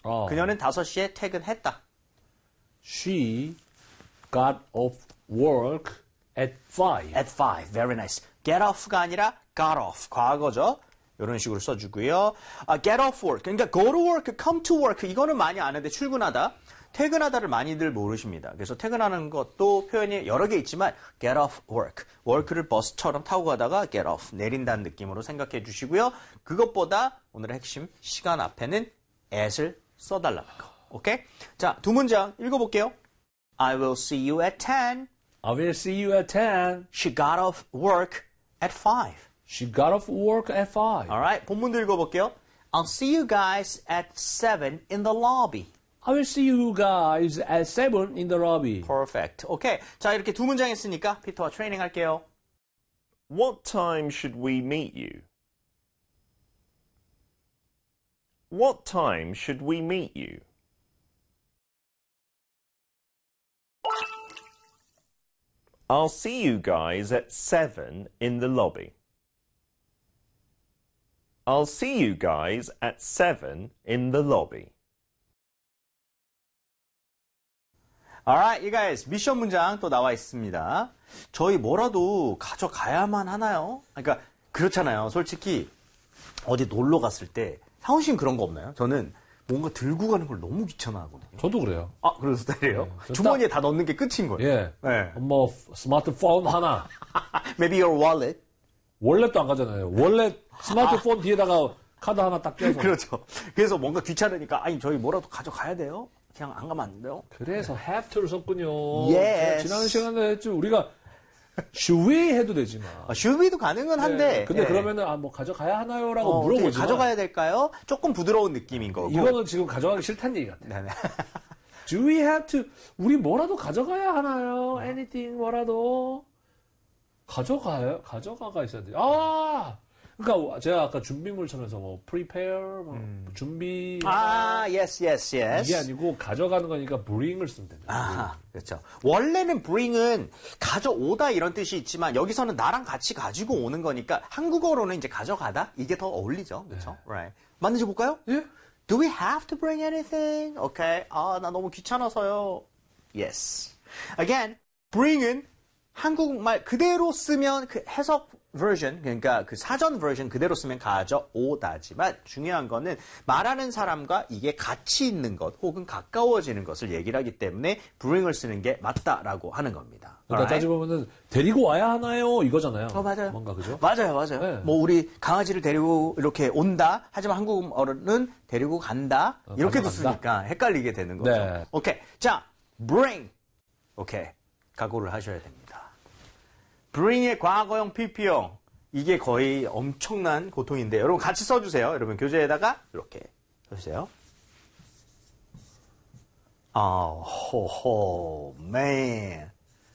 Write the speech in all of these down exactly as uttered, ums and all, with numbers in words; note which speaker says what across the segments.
Speaker 1: 어.
Speaker 2: 그녀는 다섯 시에 퇴근했다.
Speaker 1: She got off work at five.
Speaker 2: At five. Very nice. Get off가 아니라 got off. 과거죠. 이런 식으로 써주고요. 아, get off work. 그러니까 go to work, come to work. 이거는 많이 아는데 출근하다. 퇴근하다를 많이들 모르십니다. 그래서 퇴근하는 것도 표현이 여러 개 있지만 get off work. work를 버스처럼 타고 가다가 get off. 내린다는 느낌으로 생각해 주시고요. 그것보다 오늘의 핵심 시간 앞에는 at을 써달라는 거. 오케이? 자, 두 문장 읽어볼게요. I will see you at ten.
Speaker 1: I will see you at ten.
Speaker 2: She got off work at five.
Speaker 1: She got off work at five.
Speaker 2: Alright, 본문도 읽어볼게요. I'll see you guys at seven in the lobby.
Speaker 1: I will see you guys at seven in the lobby.
Speaker 2: Perfect. 오케이. 자, 이렇게 두 문장 했으니까 피터와 트레이닝 할게요.
Speaker 3: What time should we meet you? What time should we meet you? I'll see you guys at seven in the lobby. I'll see you guys at seven in the lobby.
Speaker 2: Alright, you guys. 미션 문장 또 나와 있습니다. 저희 뭐라도 가져가야만 하나요? 그러니까 그렇잖아요. 솔직히 어디 놀러 갔을 때 상훈 씨는 그런 거 없나요? 저는 뭔가 들고 가는 걸 너무 귀찮아하거든요.
Speaker 1: 저도 그래요.
Speaker 2: 아, 그런 스타일이에요?
Speaker 1: 네,
Speaker 2: 주머니에 다 넣는 게 끝인 거예요.
Speaker 1: 예.
Speaker 2: 네.
Speaker 1: 뭐 스마트폰 하나.
Speaker 2: Maybe your wallet.
Speaker 1: 월렛도 안 가잖아요. 월렛 스마트폰 아. 뒤에다가 카드 하나 딱 껴서.
Speaker 2: 그렇죠. 그래서 뭔가 귀찮으니까 아니 저희 뭐라도 가져가야 돼요? 그냥 안 가면 안 돼요?
Speaker 1: 그래서 have to를 썼군요.
Speaker 2: Yes.
Speaker 1: 지난 시간에 했죠. 우리가 should we 해도 되지만.
Speaker 2: 아, should we도 가능은 한데.
Speaker 1: 네. 근데
Speaker 2: 예.
Speaker 1: 그러면은 아, 뭐 가져가야 하나요라고
Speaker 2: 어,
Speaker 1: 물어보지.
Speaker 2: 가져가야 될까요? 조금 부드러운 느낌인 거고.
Speaker 1: 이거는 지금 가져가기 싫다는 얘기 같아요.
Speaker 2: 네네.
Speaker 1: Do we have to? 우리 뭐라도 가져가야 하나요? Anything 뭐라도 가져가요? 가져가가 있어야 돼. 아, 그러니까 제가 아까 준비물처럼해서 뭐 prepare, 뭐
Speaker 2: 음.
Speaker 1: 준비.
Speaker 2: 아, yes, yes, yes.
Speaker 1: 이게 아니고 가져가는 거니까 bring을 쓰면 됩니다.
Speaker 2: 아, 그렇죠. 원래는 bring은 가져오다 이런 뜻이 있지만 여기서는 나랑 같이 가지고 오는 거니까 한국어로는 이제 가져가다 이게 더 어울리죠, 그렇죠?
Speaker 1: 네.
Speaker 2: Right. 만나줘 볼까요?
Speaker 1: 예?
Speaker 2: Do we have to bring anything? Okay. 아, 나 너무 귀찮아서요. Yes. Again, bring은 한국말 그대로 쓰면 그 해석 version, 그러니까 그 사전 version 그대로 쓰면 가져오다지만 중요한 거는 말하는 사람과 이게 같이 있는 것 혹은 가까워지는 것을 얘기를 하기 때문에 bring을 쓰는 게 맞다라고 하는 겁니다.
Speaker 1: 그러니까 따지고 보면은 데리고 와야 하나요? 이거잖아요.
Speaker 2: 어, 맞아요.
Speaker 1: 뭔가 그죠?
Speaker 2: 맞아요, 맞아요.
Speaker 1: 네.
Speaker 2: 뭐 우리 강아지를 데리고 이렇게 온다. 하지만 한국어는 데리고 간다.
Speaker 1: 어,
Speaker 2: 이렇게도
Speaker 1: 가져간다.
Speaker 2: 쓰니까 헷갈리게 되는 거죠.
Speaker 1: 네.
Speaker 2: 오케이. 자, bring. 오케이. 각오를 하셔야 됩니다. bring의 과거형 피피형. 이게 거의 엄청난 고통인데 여러분 같이 써주세요. 여러분 교재에다가 이렇게 써주세요. 아, 호호, man.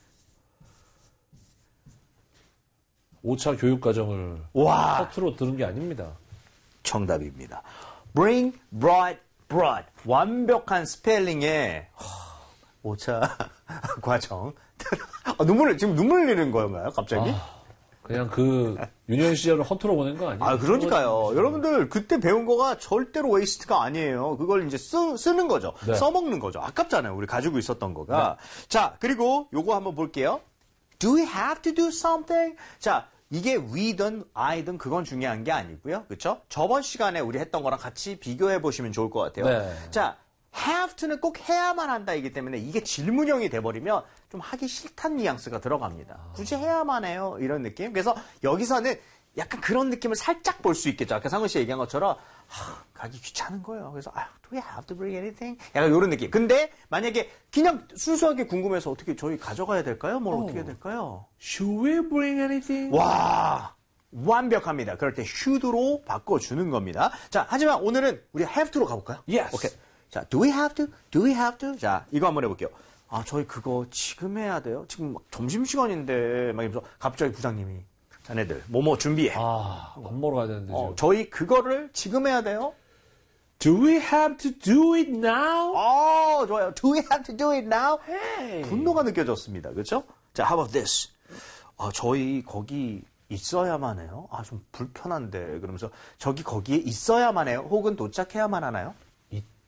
Speaker 1: 오 차 교육과정을
Speaker 2: 와.
Speaker 1: 허투루 들은 게 아닙니다.
Speaker 2: 정답입니다. bring, brought, brought. 완벽한 스펠링에 오 차 과정. 아, 눈물 지금 눈물 흘리는 건가요, 갑자기?
Speaker 1: 아, 그냥 그 유년 시절을 허투루 보낸 거 아니에요?
Speaker 2: 아, 그러니까요. 여러분들 그때 배운 거가 절대로 웨이스트가 아니에요. 그걸 이제 쓰, 쓰는 거죠.
Speaker 1: 네.
Speaker 2: 써먹는 거죠. 아깝잖아요. 우리 가지고 있었던 거가. 네. 자, 그리고 요거 한번 볼게요. Do we have to do something? 자, 이게 we든 I든 그건 중요한 게 아니고요. 그렇죠? 저번 시간에 우리 했던 거랑 같이 비교해 보시면 좋을 것 같아요.
Speaker 1: 네.
Speaker 2: 자, have to는 꼭 해야만 한다이기 때문에 이게 질문형이 돼버리면 좀 하기 싫다는 뉘앙스가 들어갑니다. 굳이 해야만 해요. 이런 느낌. 그래서 여기서는 약간 그런 느낌을 살짝 볼 수 있겠죠. 아까 상훈 씨 얘기한 것처럼 하, 가기 귀찮은 거예요. 그래서 아휴, do we have to bring anything? 약간 이런 느낌. 근데 만약에 그냥 순수하게 궁금해서 어떻게 저희 가져가야 될까요? 뭘
Speaker 1: 어.
Speaker 2: 어떻게 해야 될까요?
Speaker 1: Should we bring anything?
Speaker 2: 와, 완벽합니다. 그럴 때 should로 바꿔주는 겁니다. 자, 하지만 오늘은 우리 have to로 가볼까요?
Speaker 1: Yes.
Speaker 2: 오케이. 자, do we have to? do we have to? 자, 이거 한번 해볼게요. 아, 저희 그거 지금 해야 돼요? 지금 막 점심시간인데, 막 이러면서 갑자기 부장님이 자네들 뭐뭐 준비해.
Speaker 1: 아, 밥 먹으러 가야 되는데.
Speaker 2: 어,
Speaker 1: 지금.
Speaker 2: 저희 그거를 지금 해야 돼요?
Speaker 1: Do we have to do it now?
Speaker 2: 어, 좋아요. Do we have to do it now?
Speaker 1: Hey.
Speaker 2: 분노가 느껴졌습니다. 그렇죠? 자, how about this? 아, 저희 거기 있어야만 해요? 아, 좀 불편한데. 그러면서 저기 거기에 있어야만 해요? 혹은 도착해야만 하나요?